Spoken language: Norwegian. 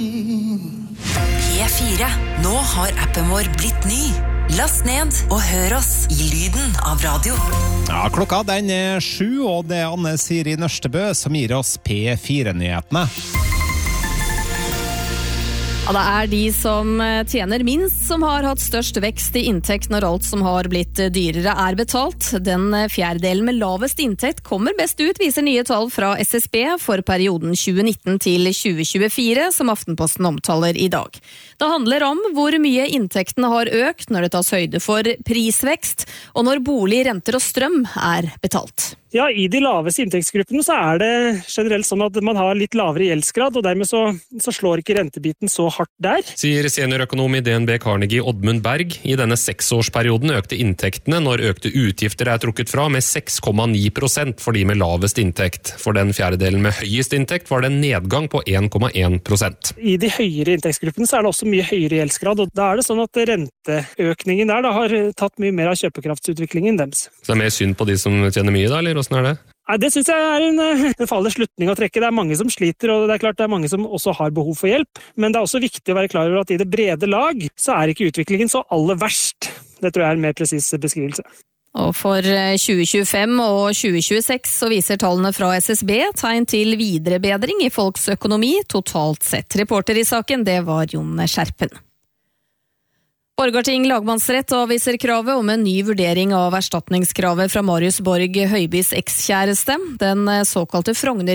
P4. Nå har appen vår blitt ny. Last ned og hør oss i lyden av radio. Ja, klokka den 7, og det Anne Siri Nørstebø som gir oss P4-nyhetene. Ja, det de som tjener minst som har hatt størst vekst i inntekt når alt som har blitt dyrere betalt. Den fjerdedelen med lavest inntekt kommer best ut, viser nye tall fra SSB for perioden 2019 til 2024, som Aftenposten omtaler i dag. Det handler om hvor mye inntektene har økt når det tas høyde for prisvekst, og når bolig, renter og strøm betalt. Ja, i de laveste inntektsgruppene så det generelt sånn at man har litt lavere gjeldsgrad, og dermed så slår ikke rentebiten så hardt der. Sier seniorøkonom i DNB Carnegie Oddmund Berg. I denne 6-årsperioden økte inntektene når økte utgifter trukket fra med 6,9% for de med lavest inntekt. For den fjerdedelen med høyest inntekt var det en nedgang på 1,1%. I de høyere inntektsgruppene så det også mye høyere gjeldsgrad, og da det sånn at renteøkningen der har tatt mye mer av kjøpekraftsutviklingen deres. Så det mer synd på de som tjener mye da, eller hvordan det? Nei, det synes jeg en farlig slutning å trekke. Det mange som sliter, og det klart det mange som også har behov for hjelp. Men det også viktig å være klar over at i det brede lag så ikke utviklingen så aller verst. Det tror jeg en mer presis beskrivelse. Og for 2025 og 2026 så viser tallene fra SSB tegn til videre bedring i folks økonomi totalt sett. Reporter i saken, det var Jon Skjerpen. Borgarting lagmannsrett avviser kravet om en ny vurdering av erstatningskravet fra Marius Borg Høibys ekskjæreste. Den såkalte Frogner